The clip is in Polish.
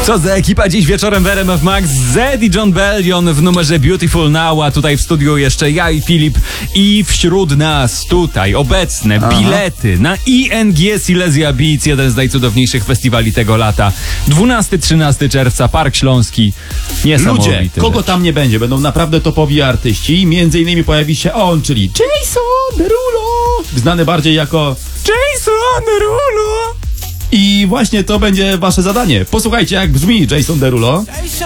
Co za ekipa dziś wieczorem w RMF Max. Zed i Jon Bellion w numerze Beautiful Now, a tutaj w studiu jeszcze ja i Filip. I wśród nas tutaj obecne bilety na ING Silesia Beats, jeden z najcudowniejszych festiwali tego lata. 12-13 czerwca, Park Śląski. Niesamowity. Ludzie, kogo tam nie będzie? Będą naprawdę topowi artyści. Między innymi pojawi się on, czyli Jason Derulo, znany bardziej jako Jason Derulo. I właśnie to będzie wasze zadanie. Posłuchajcie, jak brzmi Jason Derulo.